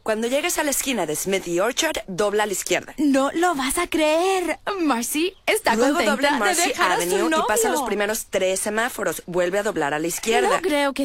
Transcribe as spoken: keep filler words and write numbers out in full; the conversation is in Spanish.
Cuando llegues a la esquina de Smith y Orchard, dobla a la izquierda. No lo vas a creer. Marcy está Luego contenta dobla en de Marcy dejar a su Avenue y pasa novio. los primeros tres semáforos. Vuelve a doblar a la izquierda. No creo que